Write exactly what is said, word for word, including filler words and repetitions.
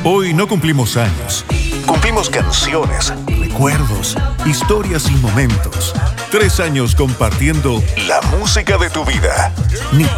Hoy no cumplimos años. Cumplimos canciones, recuerdos, historias y momentos. Tres años compartiendo la música de tu vida. Ni